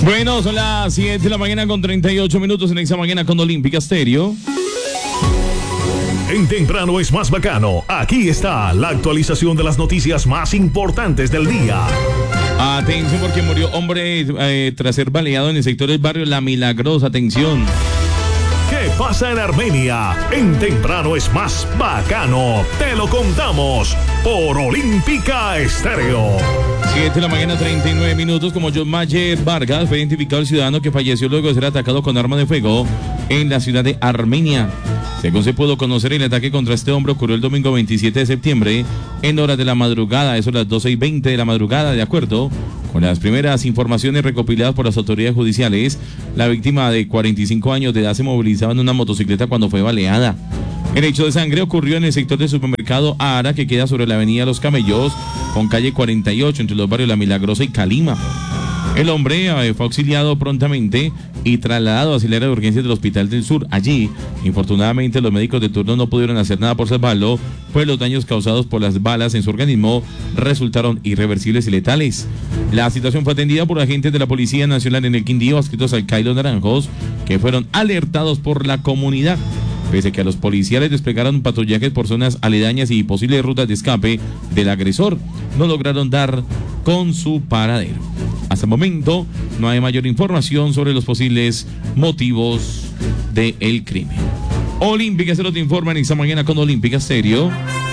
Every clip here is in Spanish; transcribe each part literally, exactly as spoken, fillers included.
Bueno, son las siete de la mañana con treinta y ocho minutos en esta mañana con Olímpica Stereo. En Temprano es más bacano. Aquí está la actualización de las noticias más importantes del día. Atención porque murió hombre eh, tras ser baleado en el sector del barrio La Milagrosa. Atención. ¿Qué pasa en Armenia? En Temprano es más bacano. Te lo contamos por Olímpica Estéreo. siete de la mañana, treinta y nueve minutos. Como John Mayer Vargas fue identificado el ciudadano que falleció luego de ser atacado con arma de fuego en la ciudad de Armenia. Según se pudo conocer, el ataque contra este hombre ocurrió el domingo veintisiete de septiembre en horas de la madrugada, eso a las doce y veinte de la madrugada. De acuerdo con las primeras informaciones recopiladas por las autoridades judiciales, la víctima de cuarenta y cinco años de edad se movilizaba en una motocicleta cuando fue baleada. El hecho de sangre ocurrió en el sector del supermercado Ara, que queda sobre la avenida Los Camellos, con calle cuarenta y ocho, entre los barrios La Milagrosa y Calima. El hombre eh, fue auxiliado prontamente y trasladado a auxiliar de urgencias del Hospital del Sur. Allí, infortunadamente, los médicos de turno no pudieron hacer nada por salvarlo, pues los daños causados por las balas en su organismo resultaron irreversibles y letales. La situación fue atendida por agentes de la Policía Nacional en el Quindío, adscritos al C A I Los Naranjos, que fueron alertados por la comunidad. Pese que a los policiales desplegaron patrullajes por zonas aledañas y posibles rutas de escape del agresor, no lograron dar con su paradero. Hasta el momento no hay mayor información sobre los posibles motivos del crimen. Olímpica Estéreo te informa en esta mañana con Olímpica Stereo.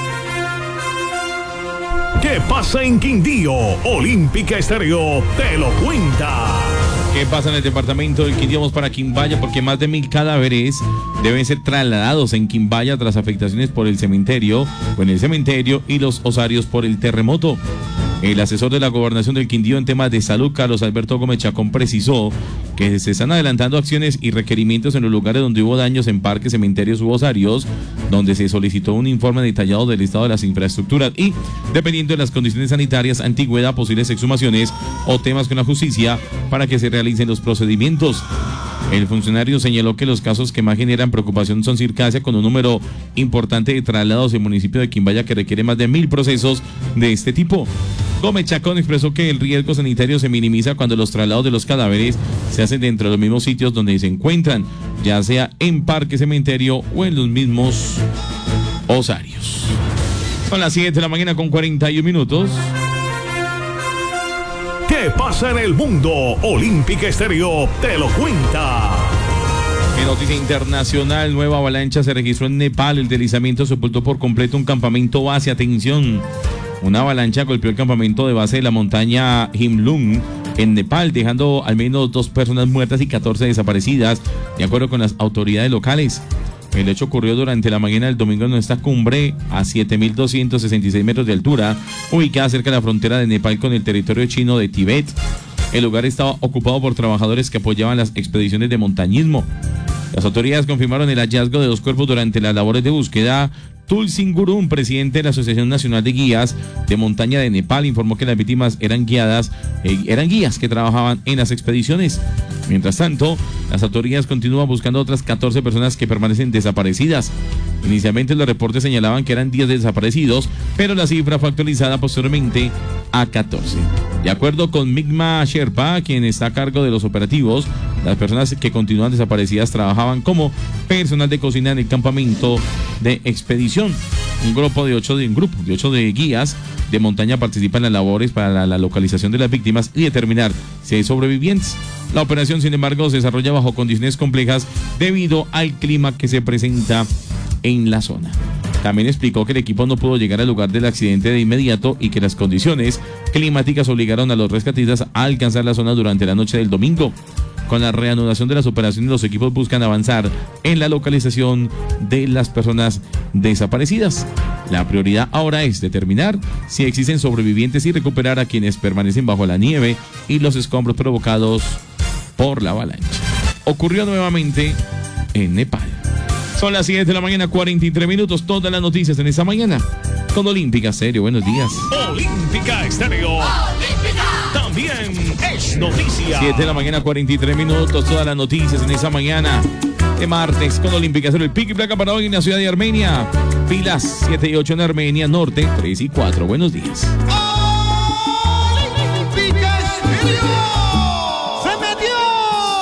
¿Qué pasa en Quindío? Olímpica Estéreo te lo cuenta. ¿Qué pasa en el departamento del Quindío? Vamos para Quimbaya porque más de mil cadáveres deben ser trasladados en Quimbaya tras afectaciones por el cementerio o en el cementerio y los osarios por el terremoto. El asesor de la Gobernación del Quindío en temas de salud, Carlos Alberto Gómez Chacón, precisó que se están adelantando acciones y requerimientos en los lugares donde hubo daños en parques, cementerios u osarios, donde se solicitó un informe detallado del estado de las infraestructuras y, dependiendo de las condiciones sanitarias, antigüedad, posibles exhumaciones o temas con la justicia, para que se realicen los procedimientos. El funcionario señaló que los casos que más generan preocupación son Circasia, con un número importante de traslados en el municipio de Quimbaya que requiere más de mil procesos de este tipo. Gómez Chacón expresó que el riesgo sanitario se minimiza cuando los traslados de los cadáveres se hacen dentro de los mismos sitios donde se encuentran, ya sea en parque, cementerio o en los mismos osarios. Son las siete de la mañana con cuarenta y un minutos. ¿Qué pasa en el mundo? Olímpica Estéreo te lo cuenta. En noticia internacional, nueva avalancha se registró en Nepal. El deslizamiento sepultó por completo un campamento base. Atención, una avalancha golpeó el campamento de base de la montaña Himlung en Nepal, dejando al menos dos personas muertas y catorce desaparecidas, de acuerdo con las autoridades locales. El hecho ocurrió durante la mañana del domingo en esta cumbre a siete mil doscientos sesenta y seis metros de altura, ubicada cerca de la frontera de Nepal con el territorio chino de Tíbet. El lugar estaba ocupado por trabajadores que apoyaban las expediciones de montañismo. Las autoridades confirmaron el hallazgo de dos cuerpos durante las labores de búsqueda. Tulsin Gurung, presidente de la Asociación Nacional de Guías de Montaña de Nepal, informó que las víctimas eran guiadas, eh, eran guías que trabajaban en las expediciones. Mientras tanto, las autoridades continúan buscando a otras catorce personas que permanecen desaparecidas. Inicialmente los reportes señalaban que eran diez desaparecidos, pero la cifra fue actualizada posteriormente a catorce. De acuerdo con Migma Sherpa, quien está a cargo de los operativos, las personas que continúan desaparecidas trabajaban como personal de cocina en el campamento de expedición. Un grupo de ocho de, un grupo de, ocho de guías de montaña participa en las labores para la, la localización de las víctimas y determinar si hay sobrevivientes. La operación, sin embargo, se desarrolla bajo condiciones complejas debido al clima que se presenta en la zona. También explicó que el equipo no pudo llegar al lugar del accidente de inmediato y que las condiciones climáticas obligaron a los rescatistas a alcanzar la zona durante la noche del domingo. Con la reanudación de las operaciones, los equipos buscan avanzar en la localización de las personas desaparecidas. La prioridad ahora es determinar si existen sobrevivientes y recuperar a quienes permanecen bajo la nieve y los escombros provocados por la avalancha. Ocurrió nuevamente en Nepal. Son las siete de la mañana, cuarenta y tres minutos. Todas las noticias en esta mañana con Olímpica Stereo. Buenos días. Olímpica Estéreo. Olímpica. También es noticia. siete de la mañana, cuarenta y tres minutos. Todas las noticias en esta mañana de martes con Olímpica Stereo. El pico y placa para hoy en la ciudad de Armenia. Pilas siete y ocho en Armenia, Norte tres y cuatro. Buenos días. Olímpica Stereo.